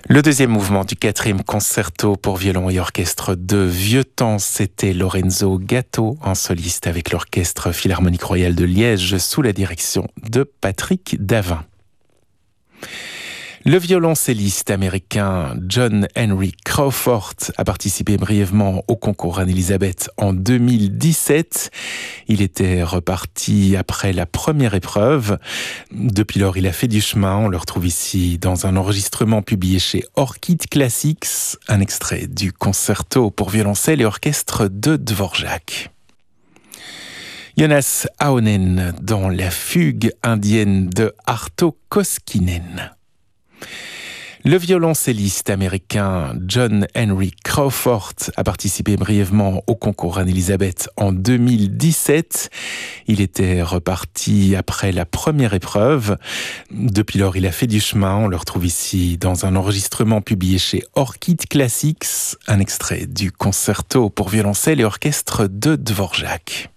Le deuxième mouvement du quatrième concerto pour violon et orchestre de vieux temps, c'était Lorenzo Gatto en soliste avec l'Orchestre Philharmonique Royal de Liège sous la direction de Patrick Davin. Le violoncelliste américain John Henry Crawford a participé brièvement au concours Anne-Elisabeth en 2017. Il était reparti après la première épreuve. Depuis lors, il a fait du chemin. On le retrouve ici dans un enregistrement publié chez Orchid Classics, un extrait du concerto pour violoncelle et orchestre de Dvorak. Joonas Ahonen dans la fugue indienne de Arto Koskinen. Le violoncelliste américain John Henry Crawford a participé brièvement au concours Anne-Elisabeth en 2017. Il était reparti après la première épreuve. Depuis lors, il a fait du chemin. On le retrouve ici dans un enregistrement publié chez Orchid Classics, un extrait du concerto pour violoncelle et orchestre de Dvorak.